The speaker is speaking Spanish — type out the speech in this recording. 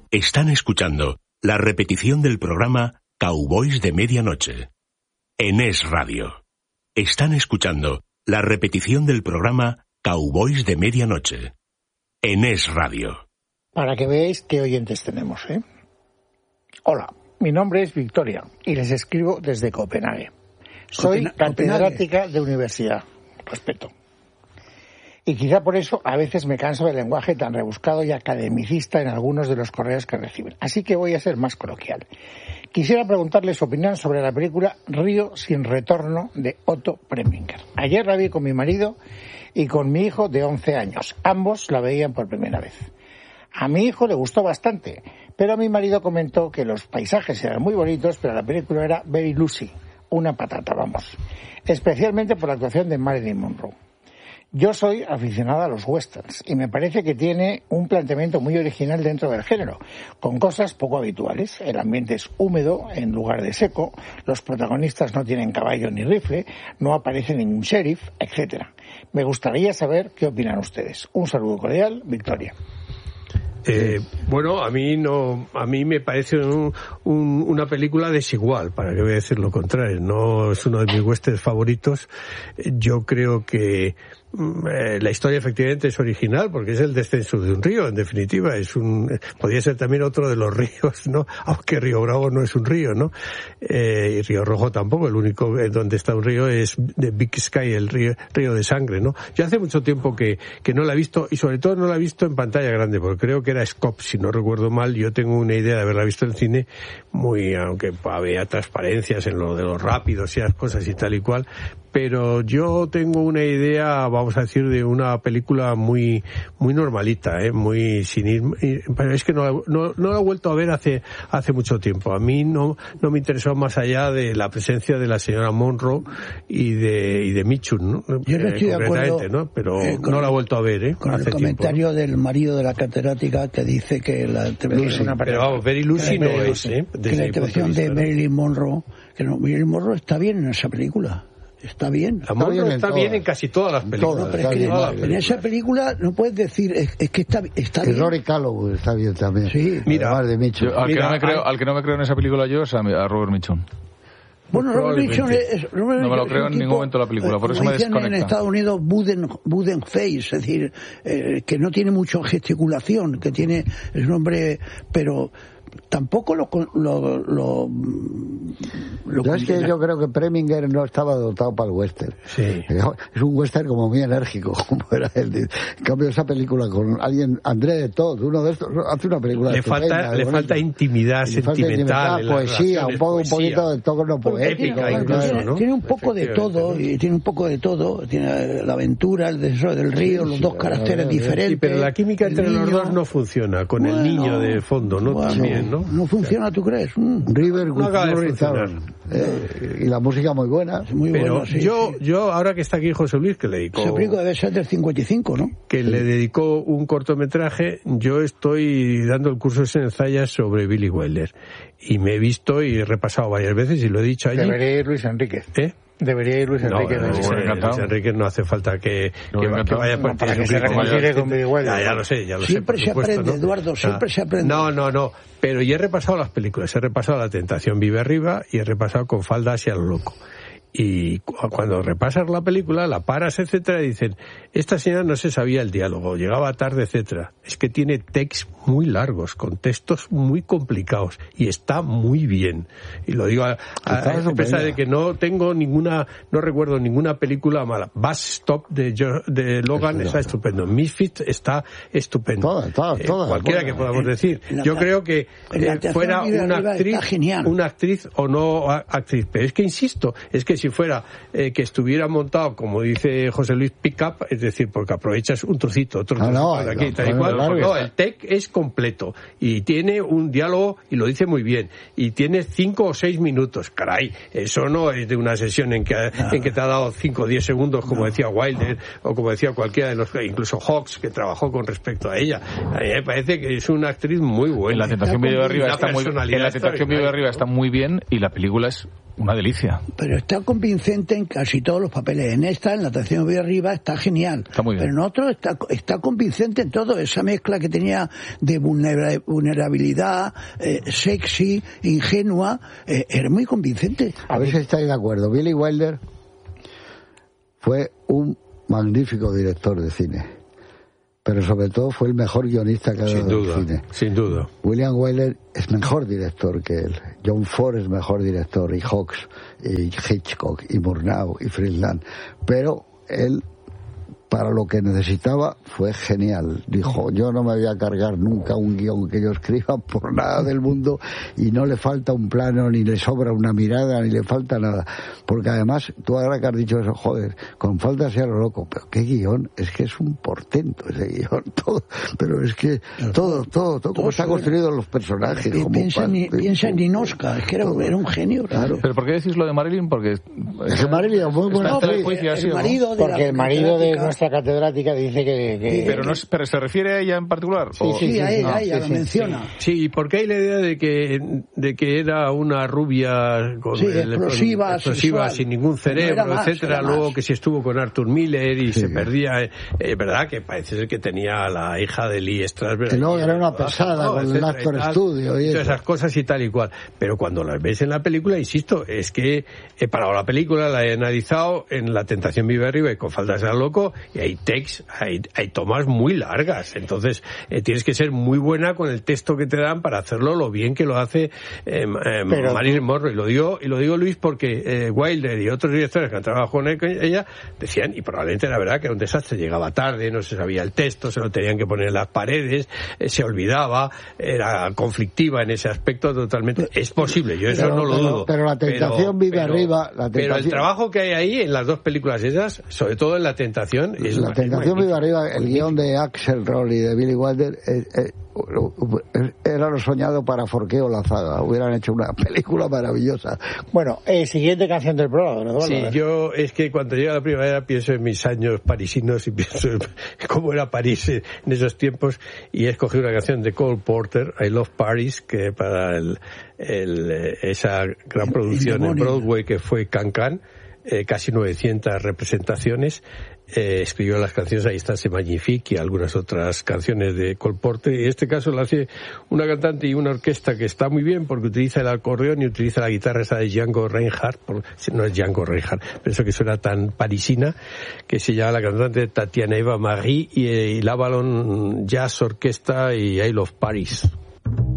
Están escuchando la repetición del programa Cowboys de Medianoche. En Es Radio. Están escuchando la repetición del programa Cowboys de Medianoche. En Es Radio. Para que veáis qué oyentes tenemos, ¿eh? Hola, mi nombre es Victoria y les escribo desde Copenhague. Soy catedrática de universidad. Respeto. Y quizá por eso a veces me canso del lenguaje tan rebuscado y academicista en algunos de los correos que reciben. Así que voy a ser más coloquial. Quisiera preguntarles su opinión sobre la película Río sin retorno de Otto Preminger. Ayer la vi con mi marido y con mi hijo de 11 años. Ambos la veían por primera vez. A mi hijo le gustó bastante, pero a mi marido comentó que los paisajes eran muy bonitos, pero la película era very Lucy, una patata, vamos. Especialmente por la actuación de Marilyn Monroe. Yo soy aficionada a los westerns y me parece que tiene un planteamiento muy original dentro del género, con cosas poco habituales. El ambiente es húmedo en lugar de seco, los protagonistas no tienen caballo ni rifle, no aparece ningún sheriff, etcétera. Me gustaría saber qué opinan ustedes. Un saludo cordial, Victoria. Bueno, a mí me parece una película desigual, para que voy a decir lo contrario. No es uno de mis westerns favoritos. Yo creo que la historia efectivamente es original porque es el descenso de un río, en definitiva. Podría ser también otro de los ríos, ¿no? Aunque Río Bravo no es un río, ¿no? Y Río Rojo tampoco. El único donde está un río es de Big Sky, el río de sangre, ¿no? Yo hace mucho tiempo que no la he visto, y sobre todo no la he visto en pantalla grande, porque creo que era Scope, si no recuerdo mal. Yo tengo una idea de haberla visto en cine aunque había transparencias en lo de los rápidos y las cosas y tal y cual, pero yo tengo una idea, vamos a decir, de una película muy normalita, muy sin pero es que no la he vuelto a ver hace mucho tiempo. A mí no me interesó más allá de la presencia de la señora Monroe y de Mitchum, ¿no? Yo no estoy de acuerdo, ¿no? Pero no la he vuelto a ver, con hace el comentario tiempo, ¿no? Del marido de la catedrática que dice que la interpretación pero vamos, Very Lucy no es, que la interpretación de Marilyn Monroe, Marilyn Monroe está bien en esa película. Está bien. La Monroe está bien en casi todas las películas. Pero es que en esa película no puedes decir, es que está bien. Y Rory Callow está bien también. Sí. Mira, de Mitchum. Al que no me creo en esa película yo es a Robert Mitchum. Bueno, Robert Mitchum no me lo creo en ningún momento la película, por eso me desconecta. En Estados Unidos, Wooden Face, es decir, que no tiene mucha gesticulación, que tiene el nombre, pero tampoco es que yo creo que Preminger no estaba dotado para el western. Sí. Es un western como muy enérgico, como era él. En cambio, esa película con alguien, André de Todd, uno de estos, hace una película le falta intimidad sentimental, poesía, un poquito de tono poético, ¿no? Tiene un poco de todo, y tiene un poco de todo. Tiene la aventura, el deseo del río, los dos caracteres diferentes. Sí, pero la química entre los dos no funciona, con el niño de fondo, ¿no? También, ¿no? No funciona, ¿tú crees? River no acaba de funcionar. Y la música muy buena. Muy pero buena, sí, yo, ahora que está aquí José Luis, que le dedicó... Esa película debe ser del 55, ¿no? Que le dedicó un cortometraje, yo estoy dando el curso de ensayos sobre Billy Wilder. Y me he visto y he repasado varias veces y lo he dicho allí. Debería ir Luis Enríquez. Debería ir Luis Enríquez. Luis Enríquez no hace falta que vaya para que se reconcilie con Billy Wilder. Ya lo sé, siempre se aprende, ¿no? Eduardo, siempre se aprende. No, pero yo he repasado las películas, he repasado La tentación vive arriba y he repasado Con falda hacia lo loco. Y cuando repasas la película, la paras, etcétera, y dicen, esta señora no se sabía el diálogo, llegaba tarde, etcétera. Es que tiene textos muy largos, con textos muy complicados, y está muy bien. Y lo digo a pesar de que no recuerdo ninguna película mala. Bus Stop de Logan está estupendo. Misfit está estupendo. Todas, cualquiera que podamos decir. Yo creo que fuera una actriz o no actriz. Pero es que insisto, es que si fuera que estuviera montado, como dice José Luis, pick-up, es decir, porque aprovechas un trocito de aquí, tal y cual. No, el take es completo y tiene un diálogo y lo dice muy bien y tiene 5 o 6 minutos. Caray, eso no es de una sesión en que te ha dado 5 o 10 segundos, como decía Wilder o como decía cualquiera de los, incluso Hawks, que trabajó con respecto a ella. A mí me parece que es una actriz muy buena. En La tentación vive arriba está muy bien y la película es Una delicia. Pero está convincente en casi todos los papeles. En esta, en La Tentación de Arriba, está genial. Está muy bien. Pero en otro está convincente en todo. Esa mezcla que tenía de vulnerabilidad, sexy, ingenua, era muy convincente. A ver si estáis de acuerdo. Billy Wilder fue un magnífico director de cine. Pero sobre todo fue el mejor guionista que ha dado el cine. Sin duda. William Wyler es mejor director que él. John Ford es mejor director, y Hawks, y Hitchcock, y Murnau, y Friedland. Pero él, para lo que necesitaba, fue genial. Dijo, yo no me voy a cargar nunca un guión que yo escriba por nada del mundo, y no le falta un plano, ni le sobra una mirada, ni le falta nada. Porque además, tú ahora que has dicho eso, joder, con falta sea lo loco, pero qué guión, es que es un portento ese guión, todo, pero es que todo, como está construido los personajes. Piensa en Ninochka, es que era un genio. Claro. ¿Pero por qué decís lo de Marilyn? Porque es que Marilyn es muy buena. El marido de porque el marido de nuestra catedrática dice que... Pero ¿se refiere a ella en particular? Sí, a ella la menciona. Sí, porque hay la idea de que era una rubia con explosiva, sin ningún cerebro, no etcétera. Luego que si estuvo con Arthur Miller y se perdía, verdad que parece ser que tenía a la hija de Lee Strasberg. Que no, era una pesada con el Actor Studio y todas esas cosas y tal y cual. Pero cuando las ves en la película, insisto, es que para la película la he analizado en La Tentación vive arriba y Con falta de ser loco, y hay takes, hay tomas muy largas. Entonces tienes que ser muy buena con el texto que te dan para hacerlo lo bien que lo hace Marilyn Monroe. Y lo digo, Luis, porque Wilder y otros directores que han trabajado con ella decían, y probablemente era verdad, que era un desastre, llegaba tarde, no se sabía el texto, se lo tenían que poner en las paredes, se olvidaba, era conflictiva en ese aspecto totalmente. Es posible, yo eso no lo dudo. Pero La Tentación vive arriba. Pero el trabajo que hay ahí en las dos películas esas, sobre todo en La Tentación, es La Tentación vive arriba, el guión de Axelrod y de Billy Wilder era lo soñado para Forqueo Lazaga. Hubieran hecho una película maravillosa. Bueno, siguiente canción del programa, ¿no? Sí, yo es que cuando llega la primavera pienso en mis años parisinos y pienso en cómo era París en esos tiempos, y he escogido una canción de Cole Porter, I Love Paris, que para esa gran producción en Broadway que fue Can-Can, casi 900 representaciones. Escribió las canciones Ahí está, C'est magnifique, y algunas otras canciones de Cole Porter, y en este caso lo hace una cantante y una orquesta que está muy bien porque utiliza el acordeón y utiliza la guitarra esa de Django Reinhardt, no es Django Reinhardt, pero eso que suena tan parisina, que se llama la cantante Tatiana Eva Marie, y la Avalon Jazz Orquesta y I Love Paris.